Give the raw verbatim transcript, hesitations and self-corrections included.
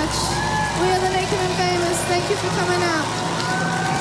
much. We are the Naked and Famous. Thank you for coming out.